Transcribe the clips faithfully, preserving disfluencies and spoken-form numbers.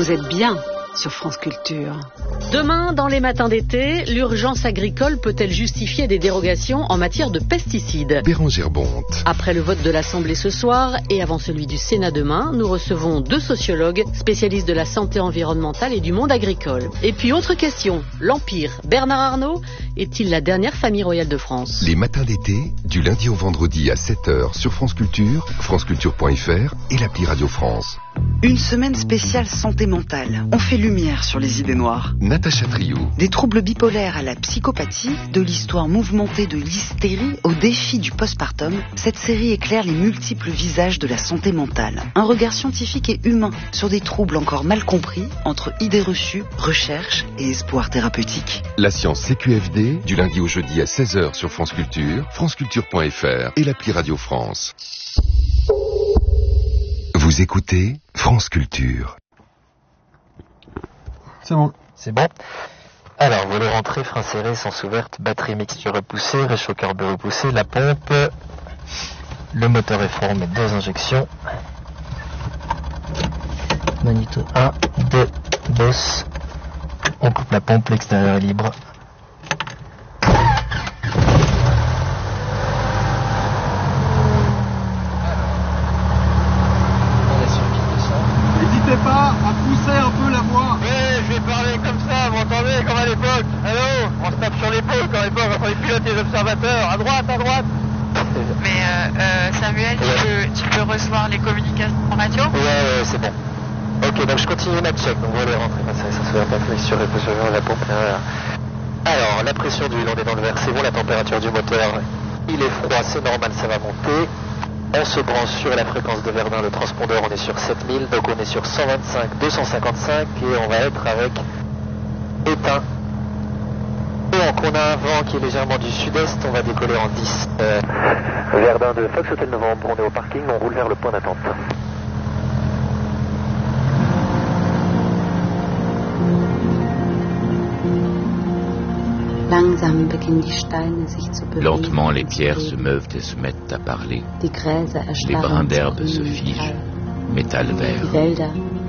Vous êtes bien sur France Culture. Demain, dans les matins d'été, l'urgence agricole peut-elle justifier des dérogations en matière de pesticides ? Bérengère Bonte. Après le vote de l'Assemblée ce soir et avant celui du Sénat demain, nous recevons deux sociologues spécialistes de la santé environnementale et du monde agricole. Et puis autre question, l'Empire, Bernard Arnault, est-il la dernière famille royale de France ? Les matins d'été, du lundi au vendredi à sept heures sur France Culture, franceculture point f r et l'appli Radio France. Une semaine spéciale santé mentale. On fait lumière sur les idées noires. Natacha Triou. Des troubles bipolaires à la psychopathie, de l'histoire mouvementée de l'hystérie au défi du postpartum, cette série éclaire les multiples visages de la santé mentale. Un regard scientifique et humain sur des troubles encore mal compris entre idées reçues, recherche et espoir thérapeutique. La science C Q F D, du lundi au jeudi à seize heures sur France Culture, franceculture point f r et l'appli Radio France. Vous écoutez France Culture. C'est bon. C'est bon. Alors, volet rentrée, frein serré, sens ouverte, batterie mixture repoussée, réchaud carburant repoussé, la pompe. Le moteur est formé, deux injections. Magnéto un, deux, boss. On coupe la pompe, l'extérieur est libre. N'hésitez pas à pousser un peu la voix. Oui, je vais parler comme ça, vous m'entendez, comme à l'époque. Allô, on se tape sur l'épaule comme à l'époque, quand les pilotes et les observateurs. À droite, à droite. Mais euh, euh, Samuel, tu, peux, tu peux recevoir les communications en radio ? Ouais, ouais, c'est bon. Ok, donc je continue ma check. Donc voilà, rentrer, ça, ça se fait pas plus sur la pompe. Voilà. Alors, la pression d'huile, on est dans le verre, c'est bon, la température du moteur, il est froid, c'est normal, ça va monter. On se branche sur la fréquence de Verdun, le transpondeur, on est sur sept mille, donc on est sur cent vingt-cinq, deux cent cinquante-cinq et on va être avec éteint. Et donc on a un vent qui est légèrement du sud-est, on va décoller en dix. Euh, Verdun de Fox Hotel Novembre, on est au parking, on roule vers le point d'attente. Lentement, les pierres se meuvent et se mettent à parler. Les brins d'herbe se figent, métal vert.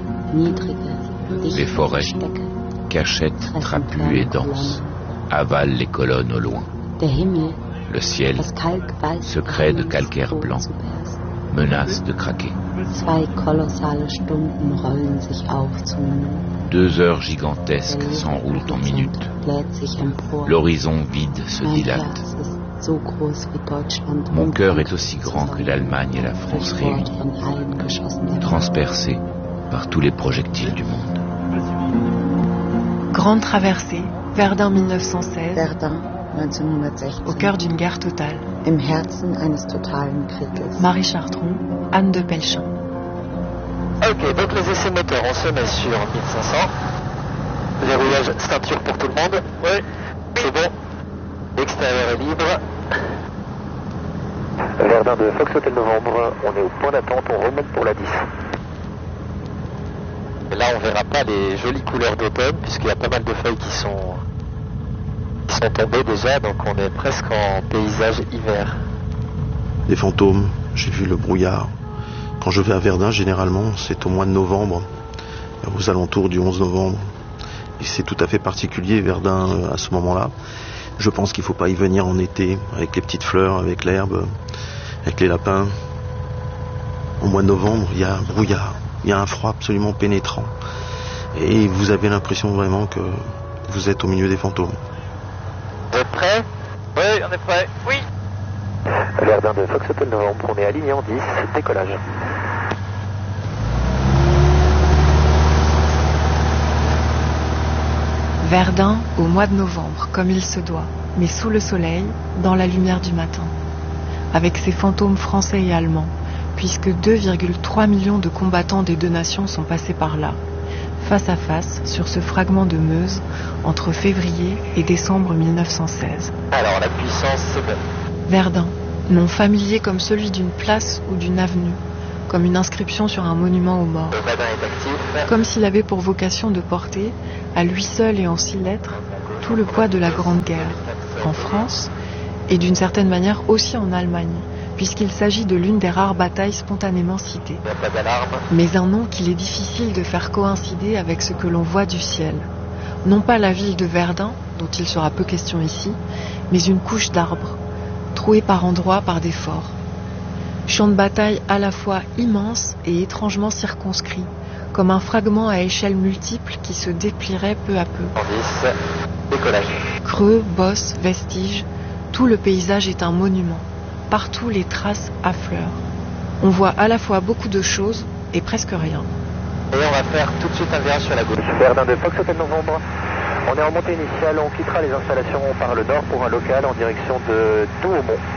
Les forêts, cachettes trapues et denses, avalent les colonnes au loin. Le ciel, secret de calcaire blanc, menace de craquer. Deux heures gigantesques s'enroulent en minutes. L'horizon vide se dilate. Mon cœur est aussi grand que l'Allemagne et la France réunies, transpercé par tous les projectiles du monde. Grande traversée, Verdun mille neuf cent seize, Verdun, au cœur d'une guerre totale. Im Herzen eines totalen Krieges. Marie Chartron, Anne de Pelchin. Ok, donc les essais moteurs, on se met sur mille cinq cents. Verrouillage ceinture pour tout le monde. Oui. C'est bon. L'extérieur est libre. Verdun de Fox Hotel Novembre, on est au point d'attente, on remonte pour la dix. Et là, on verra pas les jolies couleurs d'automne, puisqu'il y a pas mal de feuilles qui sont, qui sont tombées déjà, donc on est presque en paysage hiver. Des fantômes, j'ai vu le brouillard. Quand je vais à Verdun, généralement, c'est au mois de novembre, aux alentours du onze novembre. Et c'est tout à fait particulier, Verdun, à ce moment-là. Je pense qu'il ne faut pas y venir en été, avec les petites fleurs, avec l'herbe, avec les lapins. Au mois de novembre, il y a un brouillard, il y a un froid absolument pénétrant. Et vous avez l'impression vraiment que vous êtes au milieu des fantômes. Vous êtes prêts ? Oui, on est prêts. Oui. Verdun de Fox Hotel Novembre, on est aligné en dix, décollage. Verdun au mois de novembre, comme il se doit, mais sous le soleil, dans la lumière du matin. Avec ses fantômes français et allemands, puisque deux virgule trois millions de combattants des deux nations sont passés par là, face à face, sur ce fragment de Meuse, entre février et décembre mille neuf cent seize. Alors, la puissance, c'est bon. Verdun, nom familier comme celui d'une place ou d'une avenue, comme une inscription sur un monument aux morts. Le Verdun est actif. Comme s'il avait pour vocation de porter, à lui seul et en six lettres, tout le poids de la Grande Guerre, en France, et d'une certaine manière aussi en Allemagne, puisqu'il s'agit de l'une des rares batailles spontanément citées. Il n'y a pas d'alarme. Mais un nom qu'il est difficile de faire coïncider avec ce que l'on voit du ciel. Non pas la ville de Verdun, dont il sera peu question ici, mais une couche d'arbres, trouée par endroits par des forts. Champ de bataille à la fois immense et étrangement circonscrit, comme un fragment à échelle multiple qui se déplierait peu à peu. dix, décollage. Creux, bosses, vestiges, tout le paysage est un monument. Partout les traces affleurent. On voit à la fois beaucoup de choses et presque rien. Et on va faire tout de suite un virage sur la gauche. Verdun de Fox Hotel Novembre. On est en montée initiale, on quittera les installations par le nord pour un local en direction de Douaumont.